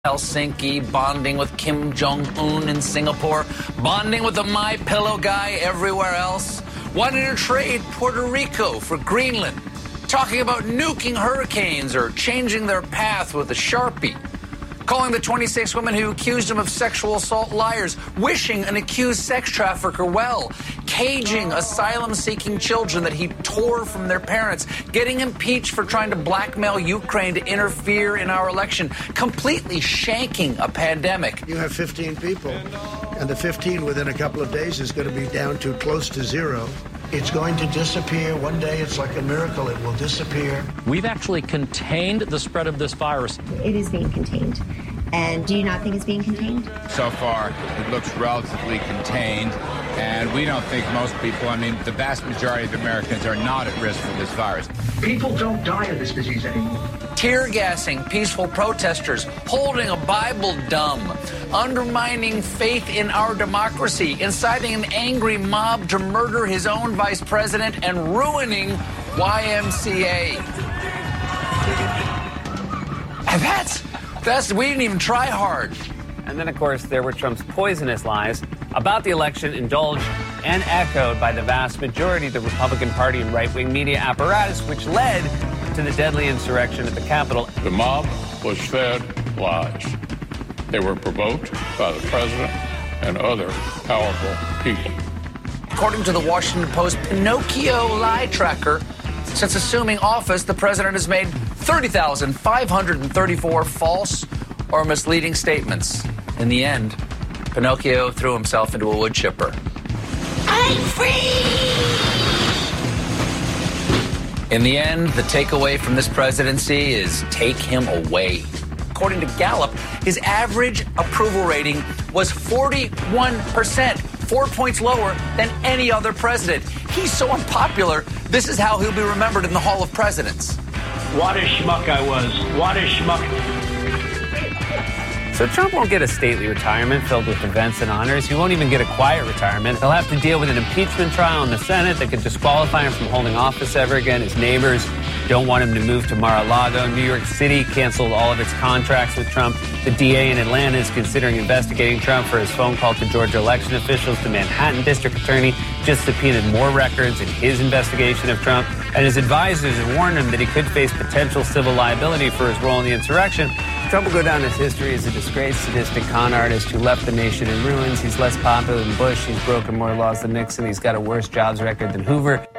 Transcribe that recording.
Helsinki, bonding with Kim Jong-un in Singapore, bonding with the MyPillow guy everywhere else, wanting to trade Puerto Rico for Greenland, talking about nuking hurricanes or changing their path with a Sharpie, calling the 26 women who accused him of sexual assault liars, wishing an accused sex trafficker well, caging asylum-seeking children that he tore from their parents, getting impeached for trying to blackmail Ukraine to interfere in our election, completely shanking a pandemic. You have 15 people, and the 15 within a couple of days is going to be down to close to zero. It's going to disappear. One day, it's like a miracle. It will disappear. We've actually contained the spread of this virus. It is being contained. And do you not think it's being contained? So far, it looks relatively contained. And we don't think most people, the vast majority of Americans are not at risk for this virus. People don't die of this disease anymore. Tear gassing peaceful protesters, holding a Bible dumb, undermining faith in our democracy, inciting an angry mob to murder his own vice president, and ruining YMCA. And that's we didn't even try hard. And then, of course, there were Trump's poisonous lies about the election, indulged and echoed by the vast majority of the Republican Party and right-wing media apparatus, which led to the deadly insurrection at the Capitol. The mob was fed lies. They were provoked by the president and other powerful people. According to the Washington Post Pinocchio lie tracker, since assuming office, the president has made 30,534 false or misleading statements. In the end, Pinocchio threw himself into a wood chipper. I'm free! In the end, the takeaway from this presidency is take him away. According to Gallup, his average approval rating was 41%, 4 points lower than any other president. He's so unpopular, this is how he'll be remembered in the Hall of Presidents. What a schmuck I was. What a schmuck. So Trump won't get a stately retirement filled with events and honors. He won't even get a quiet retirement. He'll have to deal with an impeachment trial in the Senate that could disqualify him from holding office ever again. His neighbors don't want him to move to Mar-a-Lago. New York City canceled all of its contracts with Trump. The DA in Atlanta is considering investigating Trump for his phone call to Georgia election officials. The Manhattan District Attorney just subpoenaed more records in his investigation of Trump. And his advisors have warned him that he could face potential civil liability for his role in the insurrection. Trump will go down in history as a disgraced, sadistic con artist who left the nation in ruins. He's less popular than Bush. He's broken more laws than Nixon. He's got a worse jobs record than Hoover.